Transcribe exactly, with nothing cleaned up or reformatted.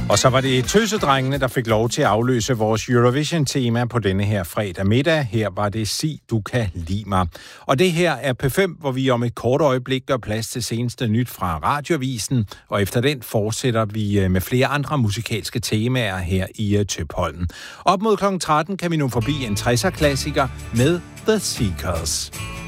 Og så var det Tøsedrengene, der fik lov til at afløse vores Eurovision-tema på denne her fredag middag. Her var det Sig, du kan lide mig. Og det her er P fem, hvor vi om et kort øjeblik gør plads til seneste nyt fra Radioavisen. Og efter den fortsætter vi med flere andre musikalske temaer her i Tøpholden. Op mod klokken tretten kan vi nu forbi en tresser-klassiker med The Seekers.